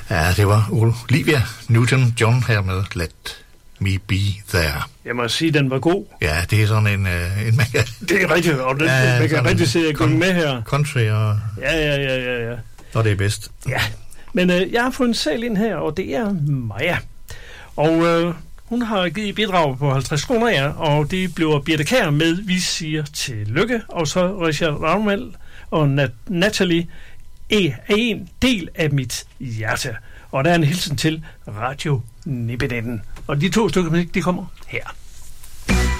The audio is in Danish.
Ja, det var Olivia Newton-John her med Let Me Be There. Jeg må sige, den var god. Ja, det er sådan en man kan... Det er rigtigt, og den, ja, man kan rigtig se, at jeg kunne med her. Country og... Ja. Og det er bedst. Ja, men jeg har fået en sal ind her, og det er Maja. Og hun har givet bidrag på 50 kroner, ja, og det bliver Birte Kjær med, vi siger tillykke, og så Richard Ravnvald og Natalie er en del af mit hjerte. Og der er en hilsen til Radio Nibenetten. Og de 2 stykker musik, de kommer her.